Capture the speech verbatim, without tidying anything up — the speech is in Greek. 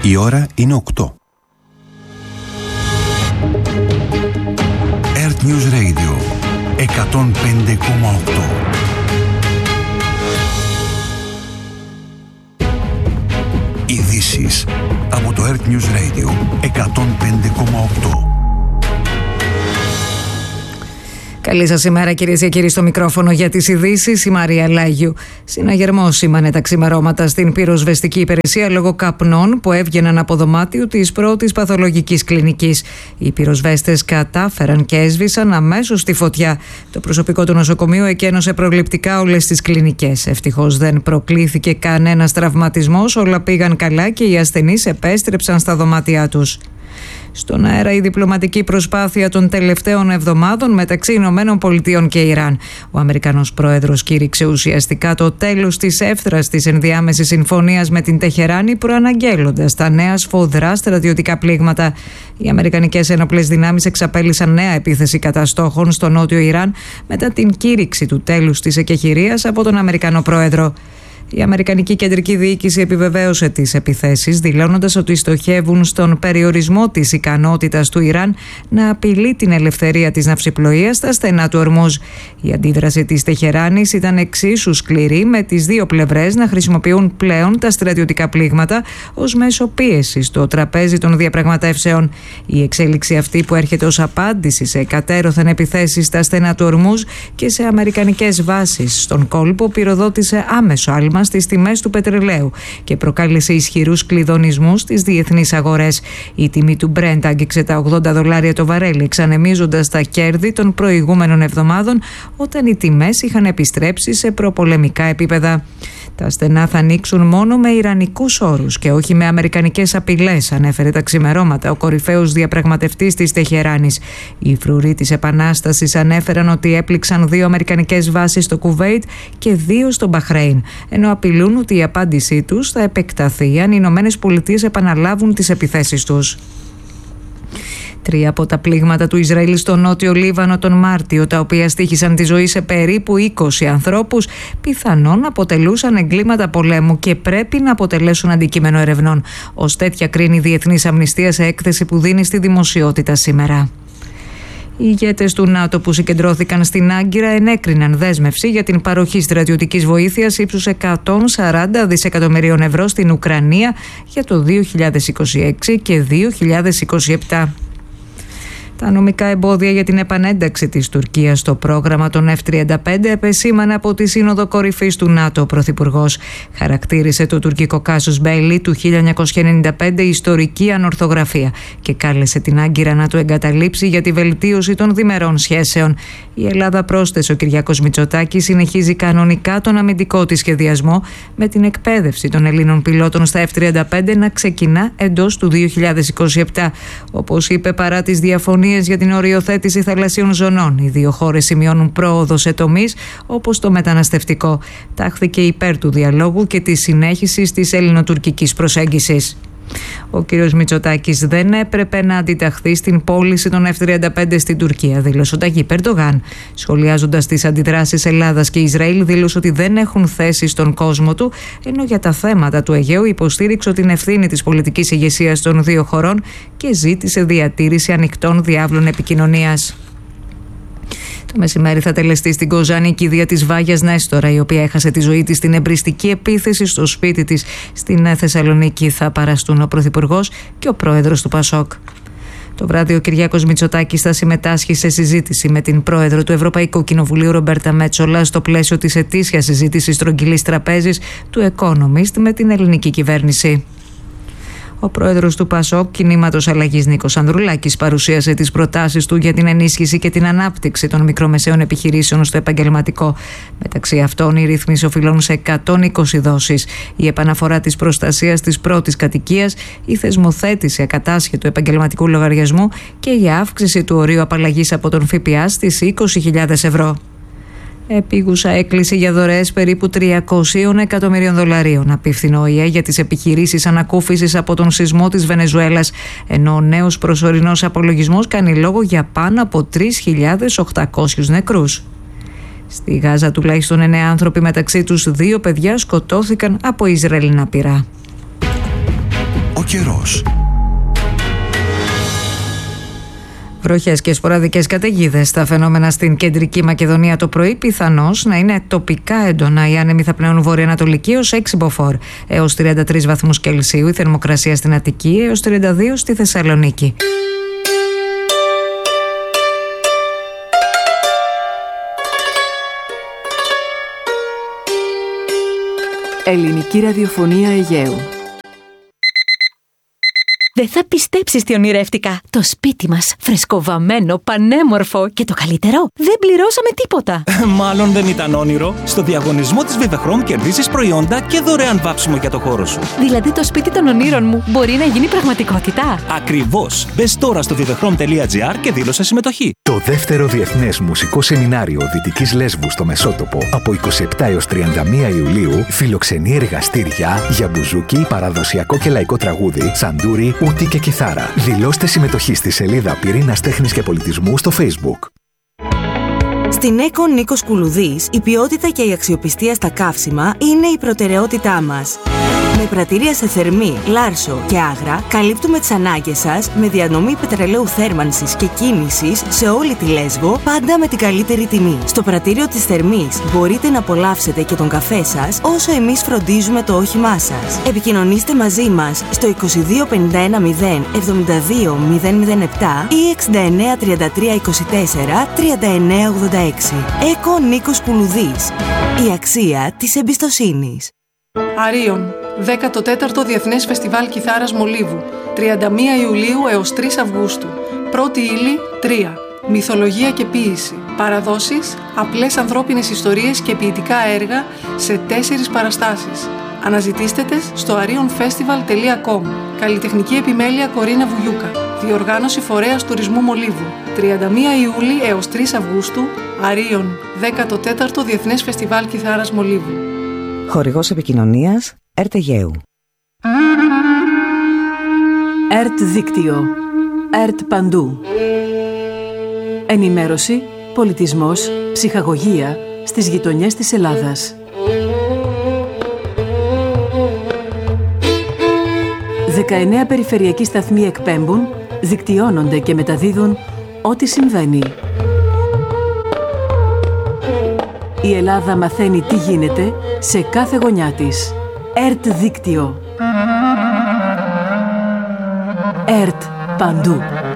Η ώρα είναι οκτώ. Earth News Radio εκατόν πέντε κόμμα οκτώ. Ειδήσεις από το Earth News Radio εκατόν πέντε κόμμα οκτώ. Καλή σας ημέρα, κυρίες και κύριοι, στο μικρόφωνο για τις ειδήσεις η Μαρία Λάγιου. Συναγερμός σήμανε τα ξημερώματα στην πυροσβεστική υπηρεσία λόγω καπνών που έβγαιναν από δωμάτιο της πρώτης παθολογικής κλινικής. Οι πυροσβέστες κατάφεραν και έσβησαν αμέσως τη φωτιά. Το προσωπικό του νοσοκομείου εκένωσε προληπτικά όλες τις κλινικές. Ευτυχώς δεν προκλήθηκε κανένας τραυματισμός, όλα πήγαν καλά και οι ασθενείς επέστρεψαν στα δωμάτια τους. Στον αέρα η διπλωματική προσπάθεια των τελευταίων εβδομάδων μεταξύ Ηνωμένων Πολιτειών και Ιράν. Ο Αμερικανός πρόεδρος κήρυξε ουσιαστικά το τέλος της εύθρας της ενδιάμεσης συμφωνίας με την Τεχεράνη, προαναγγέλλοντας τα νέα σφοδρά στρατιωτικά πλήγματα. Οι αμερικανικές ένοπλες δυνάμεις εξαπέλυσαν νέα επίθεση κατά στόχων στο νότιο Ιράν μετά την κήρυξη του τέλους της εκεχηρίας από τον Αμερικανό πρόεδρο. Η Αμερικανική Κεντρική Διοίκηση επιβεβαίωσε τις επιθέσεις, δηλώνοντας ότι στοχεύουν στον περιορισμό της ικανότητας του Ιράν να απειλεί την ελευθερία της ναυσιπλοείας στα στενά του Ορμούζ. Η αντίδραση της Τεχεράνης ήταν εξίσου σκληρή, με τις δύο πλευρές να χρησιμοποιούν πλέον τα στρατιωτικά πλήγματα ως μέσο πίεσης στο τραπέζι των διαπραγματεύσεων. Η εξέλιξη αυτή, που έρχεται ως απάντηση σε κατέρωθεν επιθέσεις στα στενά του Ορμούζ και σε αμερικανικές βάσεις στον κόλπο, πυροδότησε άμεσο άλμα στις τιμές του πετρελαίου και προκάλεσε ισχυρούς κλειδονισμούς στις διεθνείς αγορές. Η τιμή του Brent άγγιξε τα ογδόντα δολάρια το βαρέλι, εξανεμίζοντας τα κέρδη των προηγούμενων εβδομάδων, όταν οι τιμές είχαν επιστρέψει σε προπολεμικά επίπεδα. Τα στενά θα ανοίξουν μόνο με ιρανικούς όρους και όχι με αμερικανικές απειλές, ανέφερε τα ξημερώματα ο κορυφαίος διαπραγματευτής της Τεχεράνης. Οι φρουροί της Επανάστασης ανέφεραν ότι έπληξαν δύο αμερικανικές βάσεις στο Κουβέιτ και δύο στο Μπαχρέιν, ενώ απειλούν ότι η απάντησή τους θα επεκταθεί αν οι Ηνωμένες Πολιτείες επαναλάβουν τις επιθέσεις τους. Τρία από τα πλήγματα του Ισραήλ στο νότιο Λίβανο τον Μάρτιο, τα οποία στοίχησαν τη ζωή σε περίπου είκοσι ανθρώπους, πιθανόν αποτελούσαν εγκλήματα πολέμου και πρέπει να αποτελέσουν αντικείμενο ερευνών. Ως τέτοια κρίνει η Διεθνής Αμνηστία σε έκθεση που δίνει στη δημοσιότητα σήμερα. Οι ηγέτες του ΝΑΤΟ που συγκεντρώθηκαν στην Άγκυρα ενέκριναν δέσμευση για την παροχή στρατιωτικής βοήθειας ύψους εκατόν σαράντα δισεκατομμυρίων ευρώ στην Ουκρανία για το δύο χιλιάδες είκοσι έξι και δύο χιλιάδες είκοσι επτά. Τα νομικά εμπόδια για την επανένταξη της Τουρκίας στο πρόγραμμα των εφ τριάντα πέντε επεσήμανε από τη Σύνοδο Κορυφής του ΝΑΤΟ. Ο Πρωθυπουργός χαρακτήρισε το τουρκικό κάσους Μπέιλι του χίλια εννιακόσια ενενήντα πέντε ιστορική ανορθογραφία και κάλεσε την Άγκυρα να το εγκαταλείψει για τη βελτίωση των διμερών σχέσεων. Η Ελλάδα, πρόσθεσε ο Κυριάκος Μητσοτάκης, συνεχίζει κανονικά τον αμυντικό της σχεδιασμό, με την εκπαίδευση των Ελλήνων πιλότων στα εφ τριάντα πέντε να ξεκινά εντός του δύο χιλιάδες είκοσι επτά. Όπως είπε, παρά τις διαφωνίες για την οριοθέτηση θαλασσίων ζωνών, οι δύο χώρες σημειώνουν πρόοδο σε τομείς όπως το μεταναστευτικό. Τάχθηκε υπέρ του διαλόγου και της συνέχισης της ελληνοτουρκικής προσέγγισης. Ο κ. Μητσοτάκης δεν έπρεπε να αντιταχθεί στην πώληση των εφ τριάντα πέντε στην Τουρκία, δήλωσε ο Ταγίπ Ερντογάν. Σχολιάζοντας τις αντιδράσεις Ελλάδας και Ισραήλ, δήλωσε ότι δεν έχουν θέση στον κόσμο του, ενώ για τα θέματα του Αιγαίου υποστήριξε την ευθύνη της πολιτικής ηγεσίας των δύο χωρών και ζήτησε διατήρηση ανοιχτών διάβλων επικοινωνίας. Το μεσημέρι θα τελεστεί στην Κοζάνη η κηδεία της Βάγιας Νέστορα, η οποία έχασε τη ζωή της στην εμπριστική επίθεση στο σπίτι της στην Θεσσαλονίκη. Θα παραστούν ο Πρωθυπουργός και ο Πρόεδρος του Πασόκ. Το βράδυ ο Κυριάκος Μητσοτάκης θα συμμετάσχει σε συζήτηση με την Πρόεδρο του Ευρωπαϊκού Κοινοβουλίου Ρομπέρτα Μέτσολα στο πλαίσιο της ετήσιας συζήτησης στρογγυλής τραπέζης του Economist με την ελληνική κυβέρνηση. Ο πρόεδρος του ΠΑΣΟΚ, Κινήματος Αλλαγής, Νίκος Ανδρουλάκης, παρουσίασε τις προτάσεις του για την ενίσχυση και την ανάπτυξη των μικρομεσαίων επιχειρήσεων στο επαγγελματικό. Μεταξύ αυτών, οι ρύθμιση οφειλών σε εκατόν είκοσι δόσεις, η επαναφορά της προστασίας της πρώτης κατοικίας, η θεσμοθέτηση ακατάσχετου επαγγελματικού λογαριασμού και η αύξηση του ορίου απαλλαγής από τον ΦΠΑ στις είκοσι χιλιάδες ευρώ. Επίγουσα έκκληση για δωρεές περίπου τριακόσια εκατομμυρίων δολαρίων απίφθηνε ο ΟΗΕ για τις επιχειρήσεις ανακούφισης από τον σεισμό της Βενεζουέλας, ενώ ο νέος προσωρινός απολογισμός κάνει λόγο για πάνω από τρεις χιλιάδες οκτακόσιους νεκρούς. Στη Γάζα τουλάχιστον εννέα άνθρωποι, μεταξύ τους δύο παιδιά, σκοτώθηκαν από Ισραηλινά πυρά. Ο καιρός. Βροχές και σποραδικές καταιγίδες. Τα φαινόμενα στην κεντρική Μακεδονία το πρωί πιθανώς να είναι τοπικά έντονα. Οι άνεμοι θα πνέουν βορειοανατολική ως έξι μποφόρ έως τριάντα τρεις βαθμούς Κελσίου. Η θερμοκρασία στην Αττική έως τριάντα δύο στη Θεσσαλονίκη. Ελληνική ραδιοφωνία Αιγαίου. Δεν θα πιστέψεις τι ονειρεύτηκα. Το σπίτι μας, φρεσκοβαμμένο, πανέμορφο και το καλύτερο, δεν πληρώσαμε τίποτα. Μάλλον δεν ήταν όνειρο. Στο διαγωνισμό της Vivechrom κερδίζεις προϊόντα και δωρεάν βάψιμο για το χώρο σου. Δηλαδή το σπίτι των ονείρων μου μπορεί να γίνει πραγματικότητα. Ακριβώς. Μπες τώρα στο vivechrom τελεία gr και δήλωσε συμμετοχή. Το δεύτερο Διεθνές Μουσικό Σεμινάριο Δυτικής Λέσβου στο Μεσότοπο από είκοσι επτά έως τριάντα μία Ιουλίου φιλοξενεί εργαστήρια για μπουζούκι, παραδοσιακό και λαϊκό τραγούδι, σαντούρι, ούτι και κιθάρα. Δηλώστε συμμετοχή στη σελίδα Πυρήνας Τέχνης και Πολιτισμού στο Facebook. Στην ΕΚΟ Νίκος Κουλουδής, η ποιότητα και η αξιοπιστία στα καύσιμα είναι η προτεραιότητά μας. Με πρατήρια σε Θερμή, Λάρσο και Άγρα, καλύπτουμε τις ανάγκες σας με διανομή πετρελαίου θέρμανσης και κίνησης σε όλη τη Λέσβο, πάντα με την καλύτερη τιμή. Στο πρατήριο της Θερμής μπορείτε να απολαύσετε και τον καφέ σας, όσο εμείς φροντίζουμε το όχημά σας. Επικοινωνήστε μαζί μας στο είκοσι δύο πενήντα ένα μηδέν εβδομήντα δύο μηδέν μηδέν επτά ή εξήντα εννέα τριάντα τρία είκοσι τέσσερα τριάντα εννέα ογδόντα έξι. ΕΚΟ Νίκος Κουλουδής. Η αξία της εμπιστοσύνης. Αρίων, δέκατο τέταρτο Διεθνές Φεστιβάλ Κιθάρας Μολύβου, τριάντα μία Ιουλίου έως τρεις Αυγούστου. Πρώτη ύλη, τρία. Μυθολογία και ποίηση. Παραδόσεις, απλές ανθρώπινες ιστορίες και ποιητικά έργα σε τέσσερις παραστάσεις. Αναζητήστε τες στο αρίων φεστιβάλ τελεία κομ. Καλλιτεχνική επιμέλεια Κορίνα Βουγιούκα. Διοργάνωση Φορέας Τουρισμού Μολύβου. τριάντα μία Ιουλίου έως τρεις Αυγούστου. Αρίων, δέκατο τέταρτο Διεθνές Φεστιβάλ Κιθάρας Μολύβου. Χορηγός επικοινωνίας ΕΡΤ Αιγαίου. ΕΡΤ Δίκτυο. ΕΡΤ Παντού. Ενημέρωση, πολιτισμός, ψυχαγωγία στις γειτονιές της Ελλάδας. δεκαεννέα περιφερειακοί σταθμοί εκπέμπουν, δικτυώνονται και μεταδίδουν ό,τι συμβαίνει. Η Ελλάδα μαθαίνει τι γίνεται σε κάθε γωνιά της. ΕΡΤ Δίκτυο. ΕΡΤ Παντού.